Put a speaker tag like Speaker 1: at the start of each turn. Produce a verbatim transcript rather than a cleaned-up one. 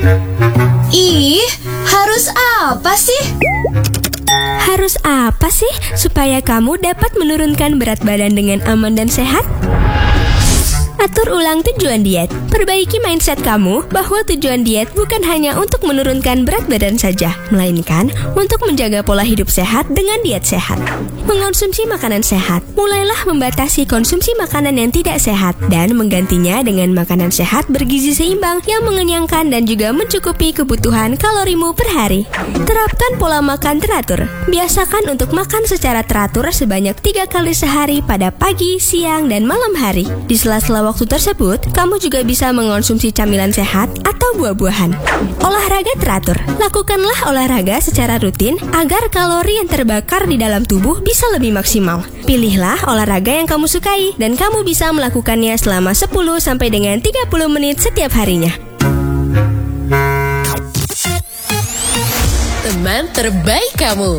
Speaker 1: Ih, harus apa sih?
Speaker 2: Harus apa sih supaya kamu dapat menurunkan berat badan dengan aman dan sehat? Atur ulang tujuan diet. Perbaiki mindset kamu bahwa tujuan diet bukan hanya untuk menurunkan berat badan saja, melainkan untuk menjaga pola hidup sehat dengan diet sehat. Mengonsumsi makanan sehat. Mulailah membatasi konsumsi makanan yang tidak sehat dan menggantinya dengan makanan sehat bergizi seimbang yang mengenyangkan dan juga mencukupi kebutuhan kalorimu per hari. Terapkan pola makan teratur. Biasakan untuk makan secara teratur sebanyak tiga kali sehari pada pagi, siang, dan malam hari. Di sela-sela waktu tersebut, kamu juga bisa mengonsumsi camilan sehat atau buah-buahan. Olahraga teratur. Lakukanlah olahraga secara rutin agar kalori yang terbakar di dalam tubuh bisa lebih maksimal. Pilihlah olahraga yang kamu sukai dan kamu bisa melakukannya selama sepuluh sampai dengan tiga puluh menit setiap harinya.
Speaker 3: Teman terbaik kamu.